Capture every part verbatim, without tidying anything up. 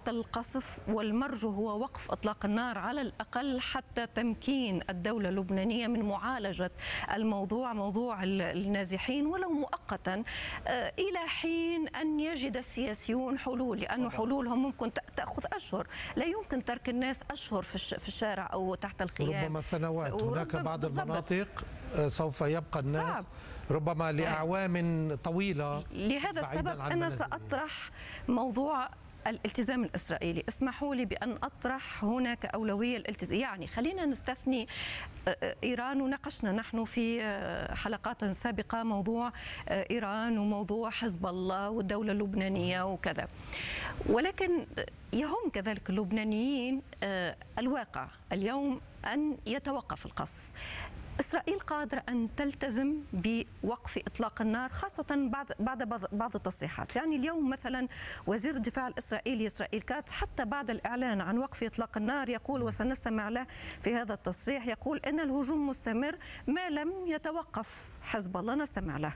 تحت القصف، والمرجو هو وقف إطلاق النار على الأقل حتى تمكين الدولة اللبنانية من معالجة الموضوع، موضوع النازحين، ولو مؤقتا إلى حين أن يجد السياسيون حلول، لأن حلولهم ممكن تأخذ أشهر. لا يمكن ترك الناس أشهر في الشارع أو تحت الخيام، ربما سنوات. هناك بعض المناطق سوف يبقى الناس صعب. ربما لأعوام طويلة. لهذا السبب أنا سأطرح موضوع الالتزام الإسرائيلي. اسمحوا لي بأن أطرح هناك أولوية الالتزام، يعني خلينا نستثني إيران، وناقشنا نحن في حلقات سابقة موضوع إيران وموضوع حزب الله والدولة اللبنانية وكذا، ولكن يهم كذلك اللبنانيين الواقع اليوم أن يتوقف القصف. إسرائيل قادرة أن تلتزم بوقف إطلاق النار، خاصة بعد بعد بعض التصريحات. يعني اليوم مثلا وزير الدفاع الإسرائيلي إسرائيل كاتس حتى بعد الإعلان عن وقف إطلاق النار يقول، وسنستمع له في هذا التصريح، يقول إن الهجوم مستمر ما لم يتوقف حزب الله. نستمع له.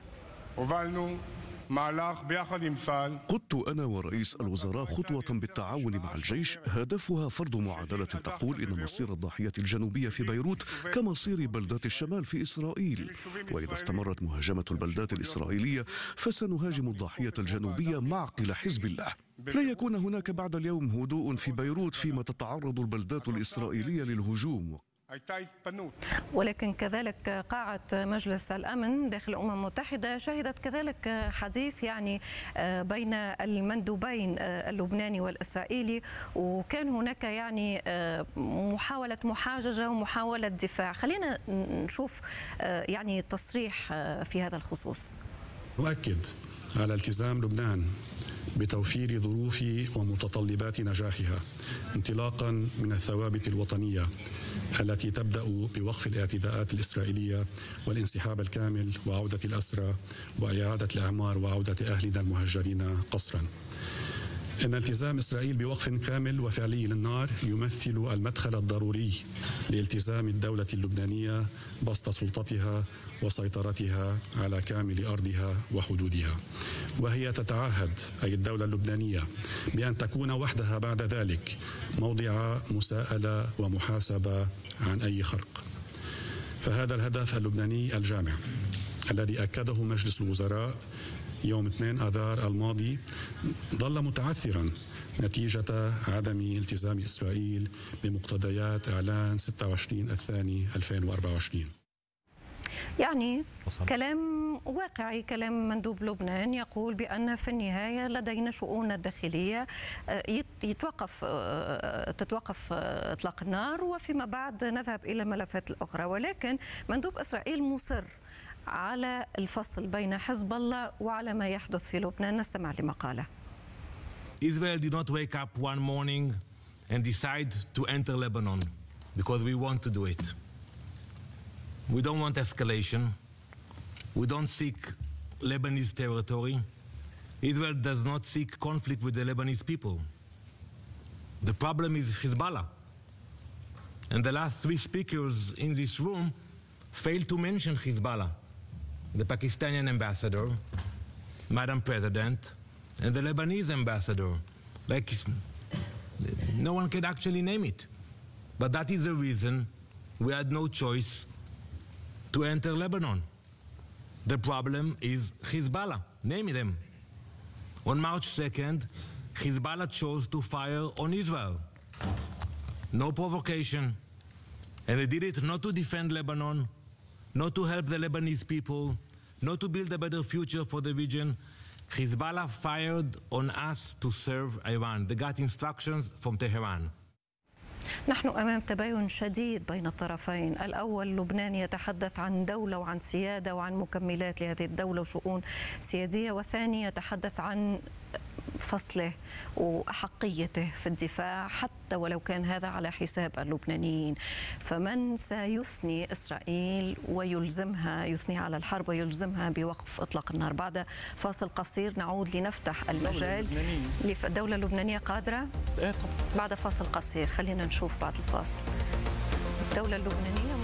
قدت أنا ورئيس الوزراء خطوة بالتعاون مع الجيش هدفها فرض معادلة تقول إن مصير الضاحية الجنوبية في بيروت كمصير بلدات الشمال في إسرائيل، وإذا استمرت مهاجمة البلدات الإسرائيلية فسنهاجم الضاحية الجنوبية معقل حزب الله. لا يكون هناك بعد اليوم هدوء في بيروت فيما تتعرض البلدات الإسرائيلية للهجوم. ولكن كذلك قاعة مجلس الأمن داخل الأمم المتحدة شهدت كذلك حديث يعني بين المندوبين اللبناني والإسرائيلي، وكان هناك يعني محاولة محاججة ومحاولة دفاع. خلينا نشوف يعني تصريح في هذا الخصوص. أؤكد على التزام لبنان بتوفير ظروف ومتطلبات نجاحها، انطلاقا من الثوابت الوطنية التي تبدأ بوقف الاعتداءات الإسرائيلية والانسحاب الكامل وعودة الأسرى وإعادة الأعمار وعودة أهلنا المهجرين قسرا. إن التزام إسرائيل بوقف كامل وفعلي للنار يمثل المدخل الضروري لالتزام الدولة اللبنانية بسط سلطتها وسيطرتها على كامل أرضها وحدودها، وهي تتعهد أي الدولة اللبنانية بأن تكون وحدها بعد ذلك موضع مساءلة ومحاسبة عن أي خرق. فهذا الهدف اللبناني الجامع الذي أكده مجلس الوزراء يوم اثنين آذار الماضي ظل متعثرا نتيجة عدم التزام إسرائيل بمقتضيات إعلان ستة وعشرين الثاني ألفين وأربعة وعشرين. يعني كلام واقعي، كلام مندوب لبنان يقول بأن في النهاية لدينا شؤون الداخلية، يتوقف تتوقف إطلاق النار وفيما بعد نذهب إلى الملفات الأخرى. ولكن مندوب إسرائيل مصر على الفصل بين حزب الله وعلى ما يحدث في لبنان. نستمع لمقاله. Israel did not wake up one morning and decide to enter Lebanon because we want to do it. We don't want escalation. We don't seek Lebanese territory. Israel does not seek conflict with the Lebanese people. The problem is Hezbollah. And the last three speakers in this room failed to mention Hezbollah. The Pakistani ambassador, Madam President, and the Lebanese ambassador. Like, no one can actually name it. But that is the reason we had no choice to enter Lebanon. The problem is Hezbollah. Name them. On March second, Hezbollah chose to fire on Israel. No provocation. And they did it not to defend Lebanon, not to help the Lebanese people, not to build a better future for the region. Hezbollah fired on us to serve Iran. They got instructions from Tehran. نحن أمام تباين شديد بين الطرفين. الأول لبنان يتحدث عن دولة وعن سيادة وعن مكملات لهذه الدولة وشؤون سيادية، والثاني يتحدث عن فصله وأحقيته في الدفاع حتى ولو كان هذا على حساب اللبنانيين. فمن سيثني إسرائيل ويلزمها، يثني على الحرب ويلزمها بوقف إطلاق النار؟ بعد فاصل قصير نعود لنفتح المجال. الدولة اللبنانية قادرة؟ بعد فاصل قصير خلينا نشوف بعد الفاصل. الدولة اللبنانية